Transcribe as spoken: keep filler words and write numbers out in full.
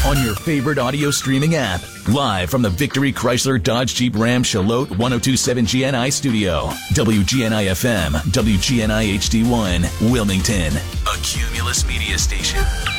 on your favorite audio streaming app. Live from the Victory Chrysler Dodge Jeep Ram Charlotte ten twenty-seven G N I studio. W G N I F M, W G N I H D one, Wilmington. A Cumulus Media Station.